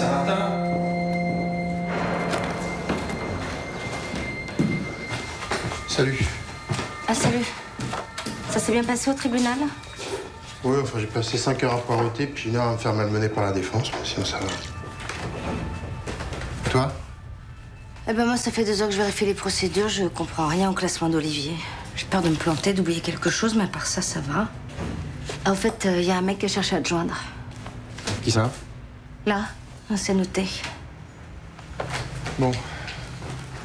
Saint-Martin. Salut. Ah, salut. Ça s'est bien passé au tribunal? Oui, enfin, j'ai passé 5 heures à poireauter, puis 1 heure à me faire malmener par la défense, mais sinon ça va. Toi? Eh ben moi, ça fait 2 heures que je vérifie les procédures. Je comprends rien au classement d'Olivier. J'ai peur de me planter, d'oublier quelque chose, mais à part ça, ça va. Ah, au fait, il y a un mec qui a cherché à te joindre. Qui ça? Là, c'est noté. Bon,